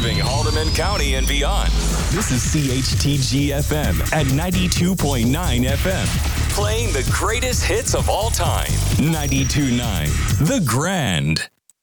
Serving Haldeman County and beyond. This is CHTG FM at 92.9 FM. Playing the greatest hits of all time. 92.9 The Grand.